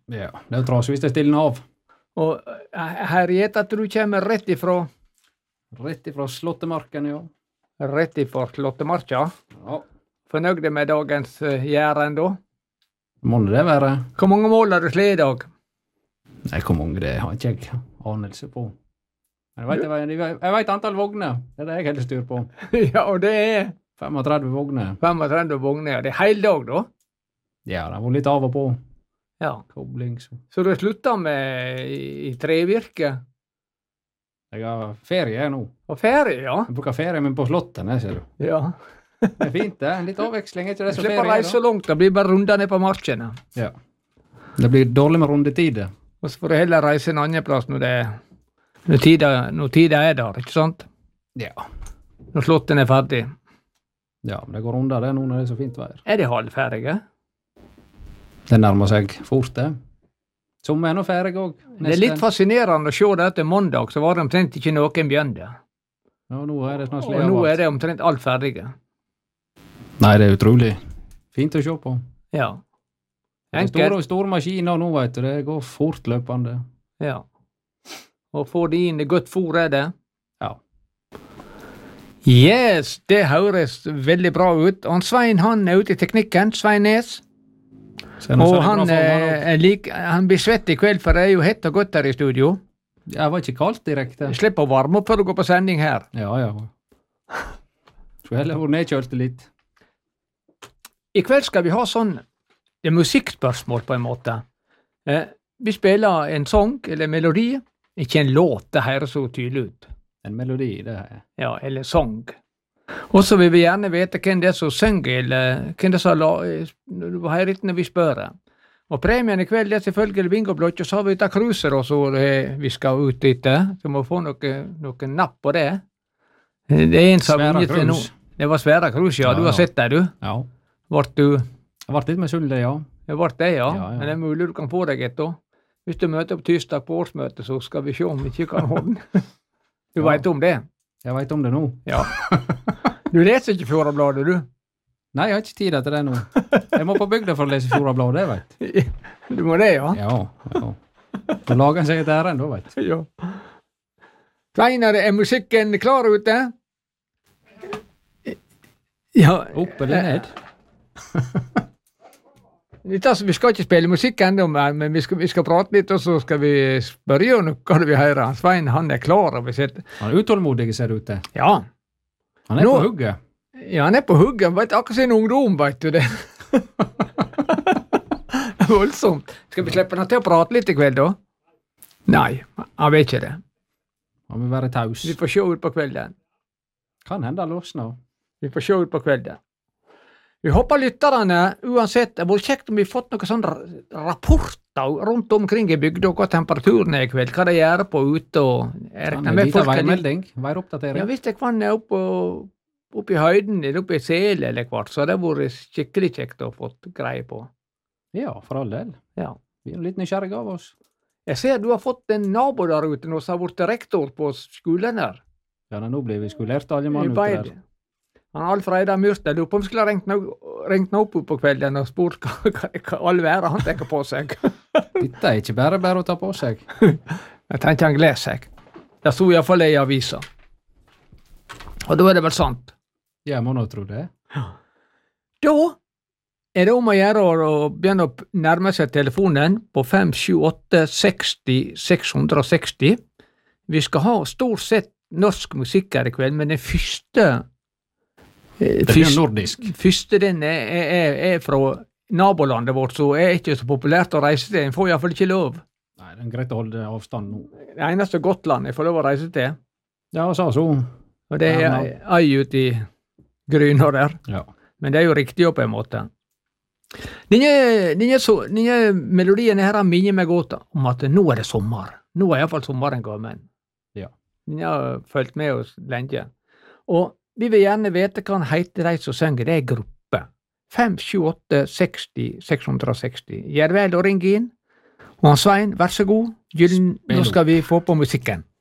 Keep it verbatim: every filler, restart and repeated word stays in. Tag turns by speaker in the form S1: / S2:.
S1: Ja, det er trasig hvis det stiller av.
S2: Og her gjett at du kommer rett ifra
S1: Rett ifra Slåttemarken, ja.
S2: Rett ifra Slåttemarka.
S1: Ja.
S2: Fornøyde med dagens gjerde enda?
S1: Må det være?
S2: Hvor mange mål har du slått i dag?
S1: Nei, hvor mange det har ikke jeg anelse på. Jeg vet, jeg, vet, jeg vet antall vogner. Det er det jeg heller styr på.
S2: Ja, og det er?
S1: femogtredve vogner.
S2: femogtredve vogner, det er hele dag da?
S1: Ja, det var litt av og på.
S2: Ja.
S1: Kobling. Så,
S2: så du har sluttet med i, i trevirke?
S1: Jeg har ferie nå.
S2: Og ferie, ja.
S1: Jeg bruker ferie, men på slottet, ser du.
S2: Ja.
S1: Det er fint, det. Litt avveksling, ikke det så ferie?
S2: Slipper reise så langt, det blir bare runder ned på markene.
S1: Ja. Det blir dårlig med rundetider.
S2: Og så får du heller reise en annen plass når det når tida, når tida er der, ikke sant?
S1: Ja.
S2: Når slotten er ferdig.
S1: Ja, men det går under det nå når det er så fint vær.
S2: Er de halvferdige?
S1: Det nærmer seg fort, det. Som er nå ferdig også.
S2: Det er litt fascinerende å se det etter mandag, så var det omtrent ikke noen begynte.
S1: Ja, nå er det snart
S2: Og nå er det omtrent alt ferdige.
S1: Nei, det er utrolig fint å se på.
S2: Ja.
S1: Store, store maskiner nå, vet du, det går fortløpende.
S2: Ja. Og få de inn i godt fôr er det?
S1: Ja.
S2: Yes, det høres veldig bra ut. Og Svein, han er ute i teknikken, Svein Nes. Og han, er like, han blir svett i kveld, for det er jo hett og godt her i studio.
S1: Det var ikke kaldt direkte.
S2: Slipp å varme opp før du går på sending her.
S1: Ja, ja. Så heller hvor nedkjølte litt.
S2: I kveld skal vi ha sånn, det er musikkspørsmål på en måte. Eh, vi spiller en sang, eller en melodi, ikke en låt, det høres så tydelig ut.
S1: En melodi, det er.
S2: Ja, eller sang. Og så vil vi gjerne vite hvem det er som synger, eller hvem det er som la, du hører ikke når vi spør. Og premien i kveld er selvfølgelig bingoblokk, og så har vi ute cruiser, og så vi skal ut etter, så må vi få noe, noe napp på det. Det er en som har vunnet det nå. Det var svære cruise, ja.
S1: Ja,
S2: du har
S1: ja.
S2: sett det, du?
S1: Ja.
S2: Vart du?
S1: Jeg ble litt med sulde, ja.
S2: Det ble det, ja.
S1: Ja, ja.
S2: Men det er mulig du kan få deg etter. Hvis du møter opp tirsdag på årsmøtet, så skal vi se om vi ikke kan holde. Du
S1: Ja.
S2: vet om det?
S1: Jeg vet om det nå.
S2: Ja. Du leser ikke Fjordabladet, du?
S1: Nei, jeg har ikke tid til det nå. Jeg må på bygda for å lese Fjordabladet, det vet jeg.
S2: Du må det, ja?
S1: Ja, ja. Da lager han seg et ærend, da, vet jeg.
S2: Ja. Sveinar, er musikken klar ute? Ja.
S1: Opp eller ned?
S2: Vi skal ikke spille musikk enda mer, men vi skal, vi skal prate litt, og så skal vi spørre om hva vi hører. Svein, han er klar over sitt.
S1: Han er utålmodig, ser det ut til.
S2: Ja.
S1: Han er
S2: Nå,
S1: på hugget.
S2: Ja, han er på hugget. Han vet akkurat sin ungdom, vet du det. Voldsomt. Skal vi slippe han til å prate litt i kveld, da? Nei, han vet ikke det.
S1: Han vil være taus.
S2: Vi får se ut på kvelden.
S1: Kan hende han løsner.
S2: Vi får se ut på kvelden. Vi håper lytterne, uansett, det var kjekt om vi har fått noen sånne rapporter rundt omkring i bygda, hva temperaturen er i kveld, hva de gjør på ute, og jeg regner med folk...
S1: En værmelding, væroppdatering.
S2: Ja, hvis det vann er oppe, oppe i høyden, eller oppe i sele eller hvert, så har det vært skikkelig kjekt å få greie på.
S1: Ja, for all del.
S2: Ja.
S1: Vi er litt nysgjerrige av oss.
S2: Jeg ser du har fått en nabo der ute nå, som har vært rektor på skolen her.
S1: Ja, nå blir vi skolert alle mann
S2: I
S1: ute
S2: Beid.
S1: der.
S2: Han Alfred Myrstad, du på om skulle ha ringt nå opp på kvelden og spurt hva, hva, hva all været han tenker på seg.
S1: Dette er ikke bare bare å ta på seg.
S2: Jeg tenkte han gleder seg. Det sto i hvert fall i avisa. Og da er det vel sant.
S1: Jeg må nå tro det.
S2: Da er det om å gjøre å begynne å nærme seg telefonen på fem sju åtte seks null seks seks null. Vi skal ha stort sett norsk musikk her i kveld, men den første
S1: Det blir nordisk.
S2: Første den er, er, er fra nabolandet vårt, så er ikke så populært å reise til. En får i hvert fall ikke lov.
S1: Nei, det er greit å holde avstand nå.
S2: Det eneste Gotland jeg får lov å reise til.
S1: Ja, sa så.
S2: Og det er ei ute i Gryna der.
S1: Ja.
S2: Men det er jo riktig på en måte. Denne, denne, så, denne melodien her minner meg godt om at nå er det sommer. Nå er i hvert fall sommeren kommet.
S1: Ja.
S2: Den har følt med oss lenge. Og vi vil gjerne vite hva han heter de som synger, det er gruppe. fem sju åtte seks null seks seks null. Gjør vel å ringe inn. Og han Svein, vær så god. Gyllen, nå skal vi få på musikken.